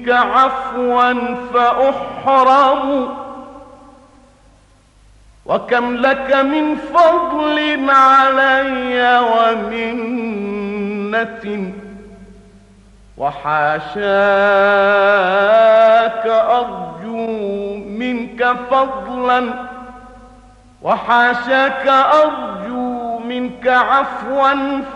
منك عفوا فأحرم، وكم لك من فضل علي ومنة، وحاشاك أرجو منك فضلا، وحاشاك أرجو منك عفوا